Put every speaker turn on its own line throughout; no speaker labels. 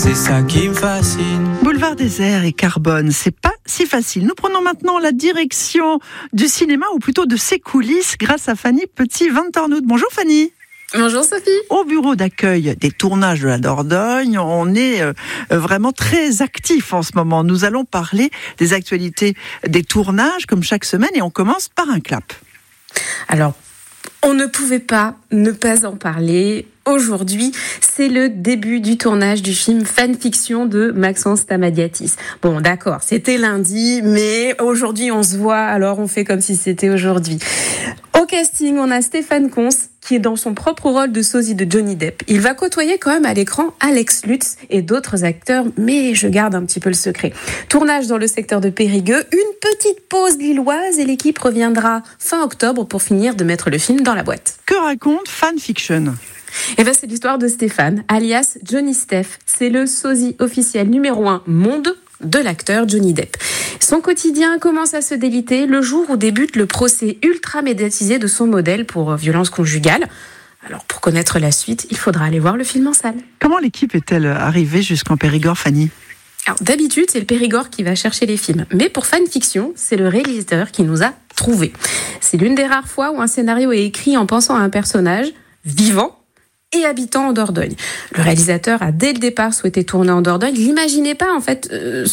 c'est ça qui me fascine.
Boulevard Désert et Carbone, c'est pas si facile. Nous prenons maintenant la direction du cinéma, ou plutôt de ses coulisses, grâce à Fanny Petit-Vintornoud. Bonjour Fanny.
Bonjour Sophie.
Au bureau d'accueil des tournages de la Dordogne, on est vraiment très actif en ce moment. Nous allons parler des actualités des tournages comme chaque semaine, et on commence par un clap.
Alors, on ne pouvait pas ne pas en parler. Aujourd'hui, c'est le début du tournage du film Fanfiction de Maxence Tamadiatis. Bon, d'accord, c'était lundi, mais aujourd'hui on se voit, alors on fait comme si c'était aujourd'hui. Au casting, on a Stéphane Cons, qui est dans son propre rôle de sosie de Johnny Depp. Il va côtoyer quand même à l'écran Alex Lutz et d'autres acteurs, mais je garde un petit peu le secret. Tournage dans le secteur de Périgueux, une petite pause lilloise et l'équipe reviendra fin octobre pour finir de mettre le film dans la boîte.
Que raconte Fanfiction ?
C'est l'histoire de Stéphane, alias Johnny Steph. C'est le sosie officiel numéro 1 monde de l'acteur Johnny Depp. Son quotidien commence à se déliter le jour où débute le procès ultra médiatisé de son modèle pour violence conjugale. Alors, pour connaître la suite, il faudra aller voir le film en salle.
Comment l'équipe est-elle arrivée jusqu'en Périgord, Fanny ?
Alors, d'habitude, c'est le Périgord qui va chercher les films. Mais pour Fanfiction, c'est le réalisateur qui nous a trouvés. C'est l'une des rares fois où un scénario est écrit en pensant à un personnage vivant et habitant en Dordogne. Le réalisateur a dès le départ souhaité tourner en Dordogne. Il n'imaginait pas en fait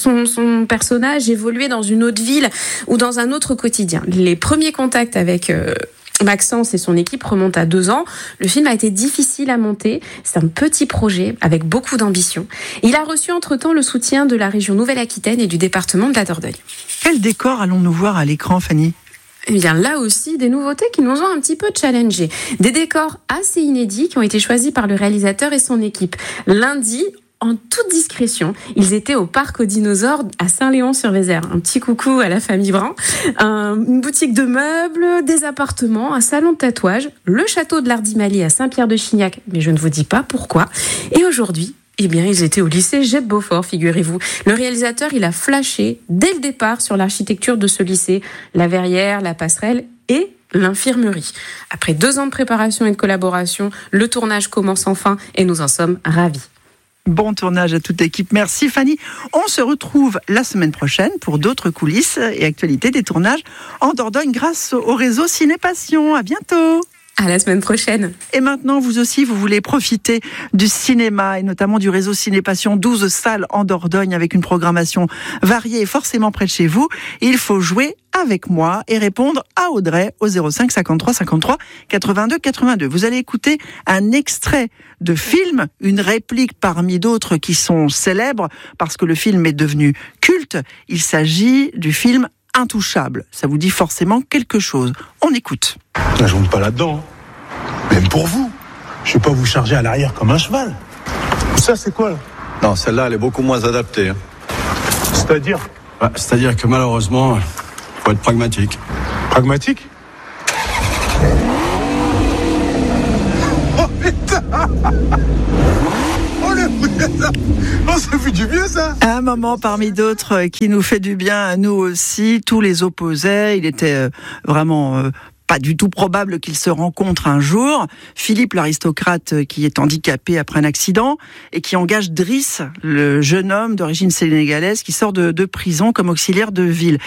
son personnage évoluer dans une autre ville ou dans un autre quotidien. Les premiers contacts avec Maxence et son équipe remontent à 2 ans. Le film a été difficile à monter. C'est un petit projet avec beaucoup d'ambition. Il a reçu entre-temps le soutien de la région Nouvelle-Aquitaine et du département de la Dordogne.
Quel décor allons-nous voir à l'écran, Fanny ?
Eh bien, là aussi, des nouveautés qui nous ont un petit peu challengés. Des décors assez inédits qui ont été choisis par le réalisateur et son équipe. Lundi, en toute discrétion, ils étaient au parc aux dinosaures à Saint-Léon-sur-Vézère. Un petit coucou à la famille Brun. Une boutique de meubles, des appartements, un salon de tatouage, le château de l'Ardimali à Saint-Pierre-de-Chignac, mais je ne vous dis pas pourquoi. Et aujourd'hui, ils étaient au lycée Jette Beaufort, figurez-vous. Le réalisateur, il a flashé dès le départ sur l'architecture de ce lycée, la verrière, la passerelle et l'infirmerie. Après 2 ans de préparation et de collaboration, le tournage commence enfin et nous en sommes ravis.
Bon tournage à toute l'équipe. Merci Fanny. On se retrouve la semaine prochaine pour d'autres coulisses et actualités des tournages en Dordogne grâce au réseau Ciné Passion. À bientôt.
À la semaine prochaine.
Et maintenant, vous aussi, vous voulez profiter du cinéma et notamment du réseau Ciné Passion, 12 salles en Dordogne avec une programmation variée et forcément près de chez vous. Il faut jouer avec moi et répondre à Audrey au 05 53 53 82 82. Vous allez écouter un extrait de film, une réplique parmi d'autres qui sont célèbres parce que le film est devenu culte. Il s'agit du film Intouchable. Ça vous dit forcément quelque chose. On écoute.
Je monte pas là-dedans. Même pour vous. Je vais pas vous charger à l'arrière comme un cheval. Ça, c'est quoi, là ?
Non, celle-là, elle est beaucoup moins adaptée.
C'est-à-dire ?
C'est-à-dire que malheureusement, faut être pragmatique.
Pragmatique ? Oh, putain ! Oh, ça fait du bien, ça.
Un moment parmi d'autres qui nous fait du bien à nous aussi. Tous les opposaient. Il était vraiment pas du tout probable qu'ils se rencontrent un jour. Philippe, l'aristocrate qui est handicapé après un accident et qui engage Driss, le jeune homme d'origine sénégalaise qui sort de prison comme auxiliaire de ville.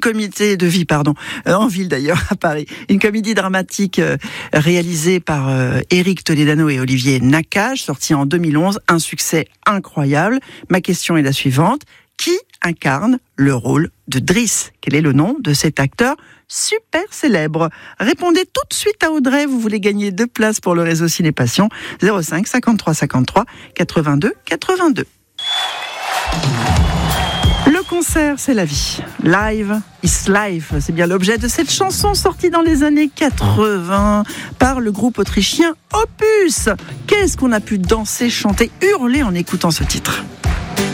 En ville d'ailleurs, à Paris. Une comédie dramatique réalisée par Éric Toledano et Olivier Nakache, sortie en 2011. Un succès incroyable. Ma question est la suivante. Qui incarne le rôle de Driss ? Quel est le nom de cet acteur super célèbre? Répondez tout de suite à Audrey, vous voulez gagner 2 places pour le réseau Ciné Passion, 05 53 53 82 82. Le concert, c'est la vie. Live is life, c'est bien l'objet de cette chanson sortie dans les années 80 par le groupe autrichien Opus. Qu'est-ce qu'on a pu danser, chanter, hurler en écoutant ce titre ?